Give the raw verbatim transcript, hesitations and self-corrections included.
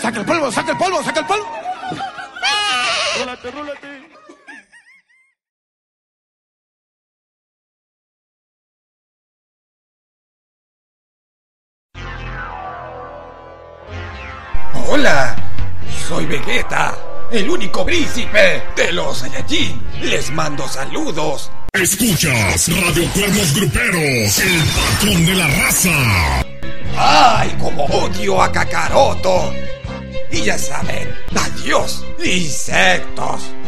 ¡Saca el polvo, saca el polvo, saca el polvo! ¡Rólate, rólate! Hola, soy Vegeta, el único príncipe de los Saiyajin. Les mando saludos. Escuchas Radio Cuernos Gruperos, el patrón de la raza. ¡Ay, como odio a Kakaroto! Y ya saben, adiós, insectos.